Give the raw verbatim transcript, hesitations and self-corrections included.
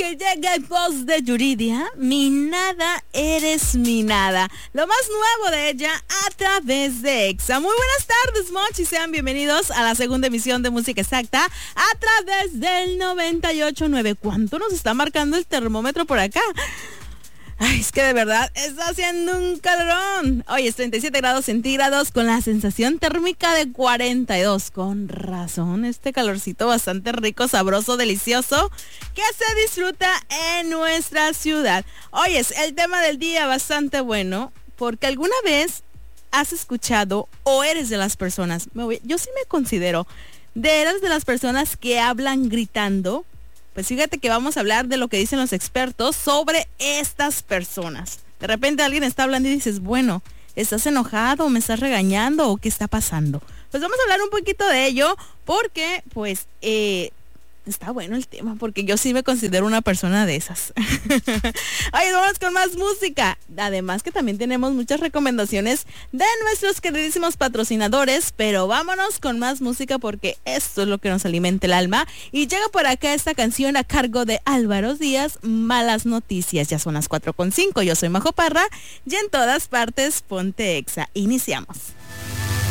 que llega el post de Yuridia, Mi Nada Eres Mi Nada. Lo más nuevo de ella a través de Exa. Muy buenas tardes, Mochi. Sean bienvenidos a la segunda emisión de Música Exacta a través del noventa y ocho punto nueve. ¿Cuánto nos está marcando el termómetro por acá? Ay, es que de verdad está haciendo un calorón. Hoy es treinta y siete grados centígrados con la sensación térmica de cuarenta y dos. Con razón, este calorcito bastante rico, sabroso, delicioso, que se disfruta en nuestra ciudad. Hoy es el tema del día bastante bueno, porque alguna vez has escuchado o eres de las personas, me voy, yo sí me considero, de eres de las personas que hablan gritando. Pues fíjate que vamos a hablar de lo que dicen los expertos sobre estas personas. De repente alguien está hablando y dices, bueno, ¿estás enojado? ¿Me estás regañando? ¿O qué está pasando? Pues vamos a hablar un poquito de ello porque, pues, eh, está bueno el tema, porque yo sí me considero una persona de esas. Oye, vamos con más música. Además que también tenemos muchas recomendaciones de nuestros queridísimos patrocinadores, pero vámonos con más música porque esto es lo que nos alimenta el alma. Y llega por acá esta canción a cargo de Álvaro Díaz, Malas Noticias. Ya son las cuatro con cinco. Yo soy Majo Parra y en todas partes ponte Exa. Iniciamos.